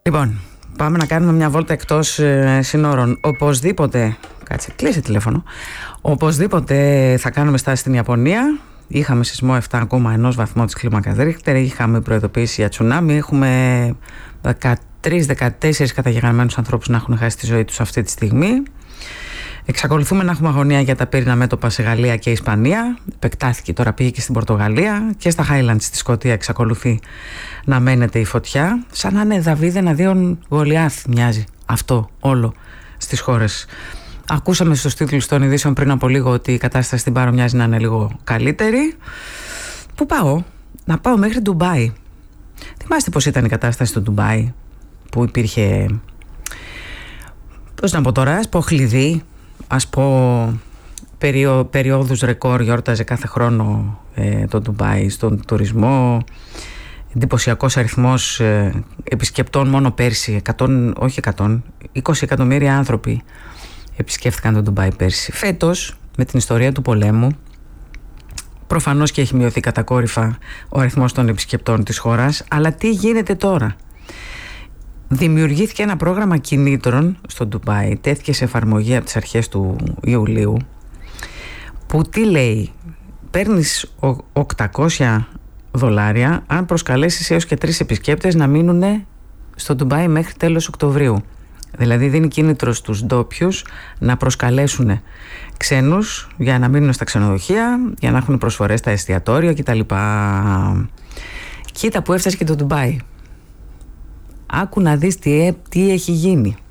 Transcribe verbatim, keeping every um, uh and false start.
Λοιπόν, πάμε να κάνουμε μια βόλτα εκτός ε, συνόρων. Οπωσδήποτε, κάτσε, κλείσε τηλέφωνο. Οπωσδήποτε θα κάνουμε στάση στην Ιαπωνία. Είχαμε σεισμό επτά κόμμα ένα βαθμό της κλίμακας Ρίχτερ. Είχαμε προειδοποίηση για τσουνάμι. Έχουμε δεκατρείς δεκατέσσερις καταγεγραμμένους ανθρώπους να έχουν χάσει τη ζωή τους αυτή τη στιγμή. Εξακολουθούμε να έχουμε αγωνία για τα πύρινα μέτωπα σε Γαλλία και Ισπανία. Επεκτάθηκε, τώρα πήγε και στην Πορτογαλία και στα Highlands στη Σκωτία εξακολουθεί να μένεται η φωτιά. Σαν να είναι Δαβίδ εναντίον Γολιάθ μοιάζει αυτό όλο στις χώρες. Ακούσαμε στους τίτλους των ειδήσεων πριν από λίγο ότι η κατάσταση στην Πάρο μοιάζει να είναι λίγο καλύτερη. Πού πάω? Να πάω μέχρι Ντουμπάι. Θυμάστε πως ήταν η κατάσταση στο Ντουμπάι, που υπήρχε, πώς να πω τώρα, ας πω χλειδί, ας πω περιο, περιόδους ρεκόρ, γιόρταζε κάθε χρόνο ε, το Ντουμπάι στον τουρισμό. Εντυπωσιακός αριθμός ε, επισκεπτών μόνο πέρσι, εκατό, όχι εκατό, είκοσι εκατομμύρια άνθρωποι επισκέφθηκαν το Ντουμπάι πέρσι. Φέτος, με την ιστορία του πολέμου, προφανώς και έχει μειωθεί κατακόρυφα ο αριθμός των επισκεπτών της χώρας, αλλά τι γίνεται τώρα? Δημιουργήθηκε ένα πρόγραμμα κινήτρων στο Ντουμπάι, τέθηκε σε εφαρμογή από τις αρχές του Ιουλίου, που τι λέει? Παίρνεις οκτακόσια δολάρια αν προσκαλέσεις έως και τρεις επισκέπτες να μείνουν στο Ντουμπάι μέχρι τέλος Οκτωβρίου. Δηλαδή δίνει κίνητρο στους ντόπιους να προσκαλέσουν ξένους για να μείνουν στα ξενοδοχεία, για να έχουν προσφορές στα εστιατόρια κτλ. Κοίτα που έφτασε και το Ντουμπάι. Άκου να δεις τι, τι έχει γίνει.